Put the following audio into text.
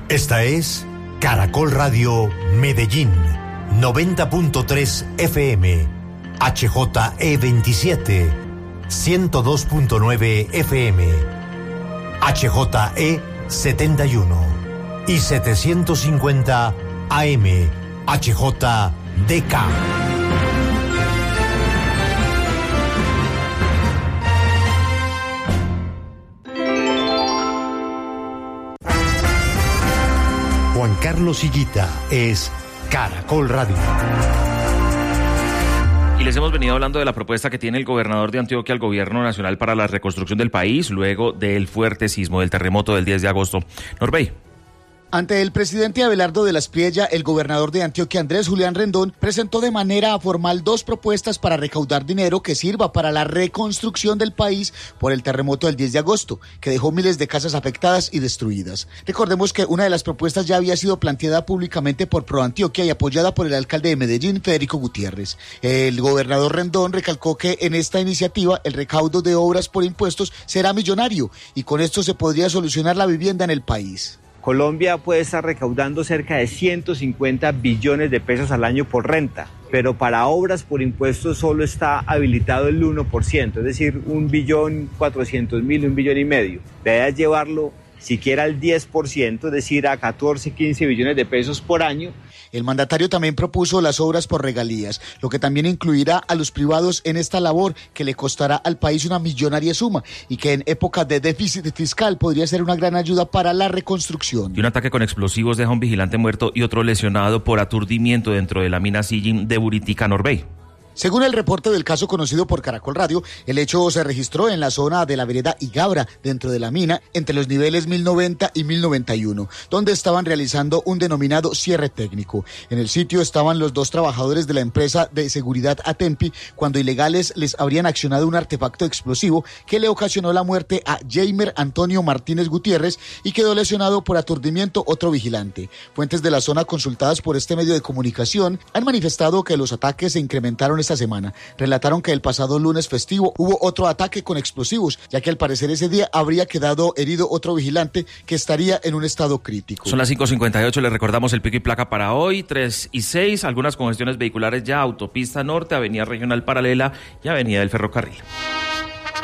Esta es Caracol Radio Medellín, 90.3 FM, HJE27, 102.9 FM, HJE71 y 750 AM, HJDK. Juan Carlos Higuita es Caracol Radio. Y les hemos venido hablando de la propuesta que tiene el gobernador de Antioquia al gobierno nacional para la reconstrucción del país luego del fuerte sismo del terremoto del 10 de agosto. Norbey. Ante el presidente Abelardo de la Espriella, el gobernador de Antioquia, Andrés Julián Rendón, presentó de manera formal 2 propuestas para recaudar dinero que sirva para la reconstrucción del país por el terremoto del 10 de agosto, que dejó miles de casas afectadas y destruidas. Recordemos que una de las propuestas ya había sido planteada públicamente por ProAntioquia y apoyada por el alcalde de Medellín, Federico Gutiérrez. El gobernador Rendón recalcó que en esta iniciativa el recaudo de obras por impuestos será millonario y con esto se podría solucionar la vivienda en el país. Colombia puede estar recaudando cerca de 150 billones de pesos al año por renta, pero para obras por impuestos solo está habilitado el 1%, es decir, 1.400.000, 1,5 billones. La idea es llevarlo siquiera al 10%, es decir, a 14, 15 billones de pesos por año. El mandatario también propuso las obras por regalías, lo que también incluirá a los privados en esta labor que le costará al país una millonaria suma y que en época de déficit fiscal podría ser una gran ayuda para la reconstrucción. Y un ataque con explosivos deja un vigilante muerto y otro lesionado por aturdimiento dentro de la mina Sillín de Buritica, Norbey. Según el reporte del caso conocido por Caracol Radio, el hecho se registró en la zona de la vereda Igabra, dentro de la mina, entre los niveles 1090 y 1091, donde estaban realizando un denominado cierre técnico. En el sitio estaban los 2 trabajadores de la empresa de seguridad Atempi, cuando ilegales les habrían accionado un artefacto explosivo que le ocasionó la muerte a Jamer Antonio Martínez Gutiérrez y quedó lesionado por aturdimiento otro vigilante. Fuentes de la zona consultadas por este medio de comunicación han manifestado que los ataques se incrementaron esta semana. Relataron que el pasado lunes festivo hubo otro ataque con explosivos, ya que al parecer ese día habría quedado herido otro vigilante que estaría en un estado crítico. Son las 5:58, les recordamos el pico y placa para hoy, 3 y 6, algunas congestiones vehiculares ya, autopista norte, avenida regional paralela y avenida del ferrocarril.